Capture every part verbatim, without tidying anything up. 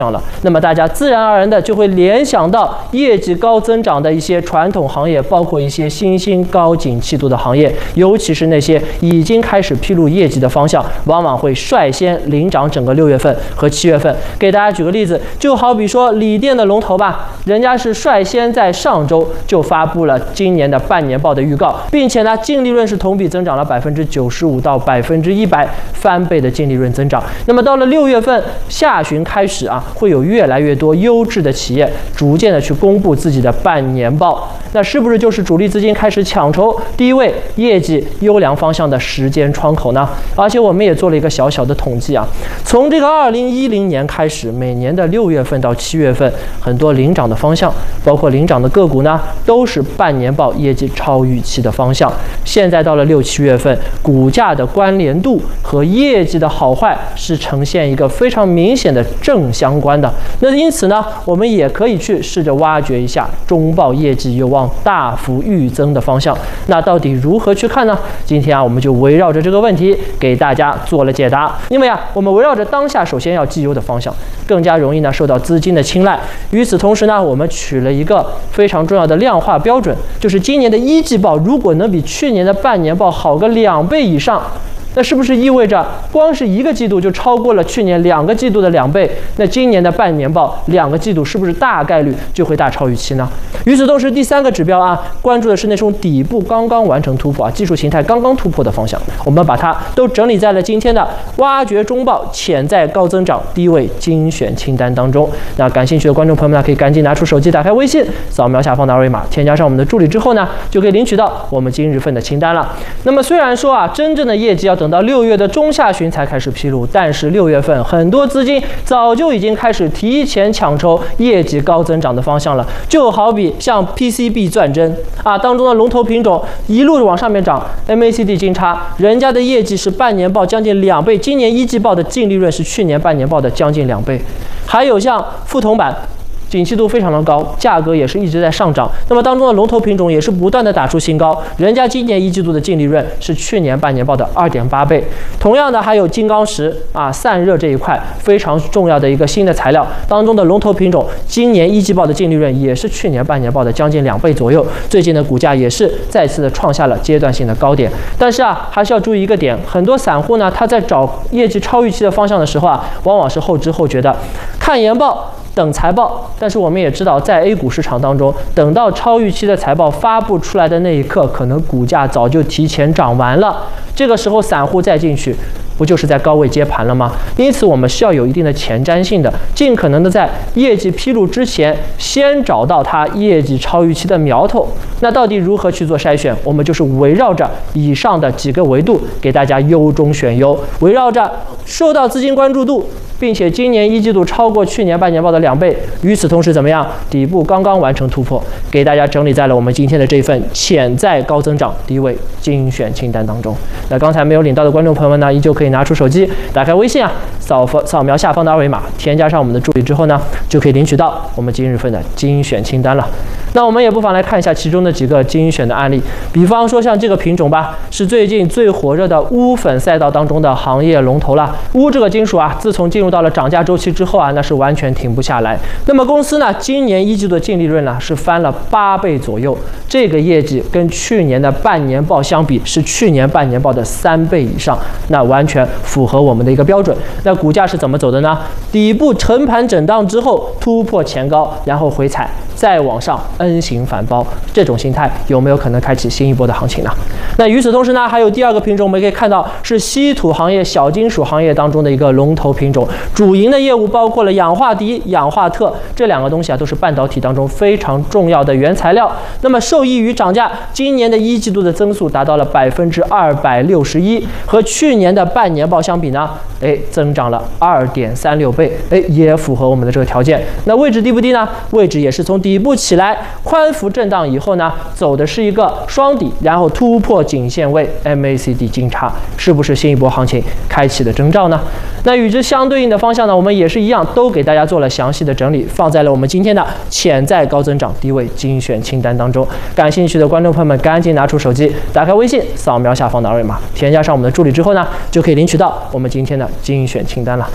了，那么大家自然而然的就会联想到业绩高增长的一些传统行业，包括一些新兴高景气度的行业，尤其是那些已经开始披露业绩的方向，往往会率先领涨整个六月份和七月份。给大家举个例子，就好比说锂电的龙头吧，人家是率先在上周就发布了今年的半年报的预告，并且呢，净利润是同比增长了百分之九十五到百分之一百，翻倍的净利润增长。那么到了六月份下旬开始啊，会有越来越多优质的企业逐渐的去公布自己的半年报，那是不是就是主力资金开始抢筹低位业绩优良方向的时间窗口呢？而且我们也做了一个小小的统计啊，从这个二零一零年开始，每年的六月份到七月份，很多领涨的方向，包括领涨的个股呢，都是半年报业绩超预期的方向。现在到了六七月份，股价的关联度和业绩的好坏是呈现一个非常明显的正相关的。那因此呢，我们也可以去试着挖掘一下中报业绩有望大幅预增的方向。那到底如何去看呢？今天啊，我们就围绕着这个问题给大家做了解答。因为啊，我们围绕着当下首先要绩优的方向，更加容易呢受到资金的青睐。与此同时呢，我们取了一个非常重要的量化标准，就是今年的一季报如果能比去年的半年报好个两倍以上，那是不是意味着光是一个季度就超过了去年两个季度的两倍？那今年的半年报两个季度是不是大概率就会大超预期呢？与此同时，第三个指标啊，关注的是那种底部刚刚完成突破啊，技术形态刚刚突破的方向，我们把它都整理在了今天的挖掘中报潜在高增长低位精选清单当中。那感兴趣的观众朋友们呢，可以赶紧拿出手机，打开微信，扫描下方的二维码，添加上我们的助理之后呢，就可以领取到我们今日份的清单了。那么虽然说啊，真正的业绩要等到六月的中下旬才开始披露，但是六月份很多资金早就已经开始提前抢筹业绩高增长的方向了。就好比像 P C B 钻针啊当中的龙头品种一路往上面涨 ，M A C D 金叉，人家的业绩是半年报将近两倍，今年一季报的净利润是去年半年报的将近两倍。还有像富铜板，景气度非常的高，价格也是一直在上涨。那么当中的龙头品种也是不断的打出新高，人家今年一季度的净利润是去年半年报的 二点八倍。同样的还有金刚石啊，散热这一块非常重要的一个新的材料，当中的龙头品种今年一季报的净利润也是去年半年报的将近两倍左右。最近的股价也是再次的创下了阶段性的高点。但是啊，还是要注意一个点，很多散户呢他在找业绩超预期的方向的时候啊，往往是后知后觉的，看研报等财报。但是我们也知道，在 A 股市场当中，等到超预期的财报发布出来的那一刻，可能股价早就提前涨完了。这个时候散户再进去，不就是在高位接盘了吗？因此我们需要有一定的前瞻性的，尽可能的在业绩披露之前，先找到它业绩超预期的苗头。那到底如何去做筛选？我们就是围绕着以上的几个维度，给大家优中选优，围绕着受到资金关注度，并且今年一季度超过去年半年报的两倍，与此同时怎么样？底部刚刚完成突破，给大家整理在了我们今天的这份潜在高增长低位精选清单当中。那刚才没有领到的观众朋友们呢，依旧可以拿出手机，打开微信啊，扫扫描下方的二维码，添加上我们的助理之后呢，就可以领取到我们今日份的精选清单了。那我们也不妨来看一下其中的几个精选的案例，比方说像这个品种吧，是最近最火热的钨粉赛道当中的行业龙头了。钨这个金属啊，自从进入到了涨价周期之后啊，那是完全停不下来。那么公司呢，今年一季度的净利润呢是翻了八倍左右，这个业绩跟去年的半年报相比，是去年半年报的三倍以上，那完全符合我们的一个标准。那股价是怎么走的呢？底部横盘震荡之后突破前高，然后回踩，再往上 N 型反包，这种形态有没有可能开启新一波的行情呢？那与此同时呢，还有第二个品种，我们可以看到是稀土行业、小金属行业当中的一个龙头品种，主营的业务包括了氧化镝、氧化锑这两个东西啊，都是半导体当中非常重要的原材料。那么受益于涨价，今年的一季度的增速达到了百分之二百六十一，和去年的半年报相比呢，哎，增长了二点三六倍，哎，也符合我们的这个条件。那位置低不低呢？位置也是从底部起来，宽幅震荡以后呢，走的是一个双底，然后突破颈线位 M A C D 金叉，是不是新一波行情开启的征兆呢？那与之相对应的方向呢，我们也是一样，都给大家做了详细的整理，放在了我们今天的潜在高增长低位精选清单当中。感兴趣的观众朋友们，赶紧拿出手机，打开微信，扫描下方的二维码，添加上我们的助理之后呢，就可以领取到我们今天的精选清单了。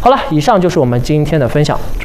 好了，以上就是我们今天的分享。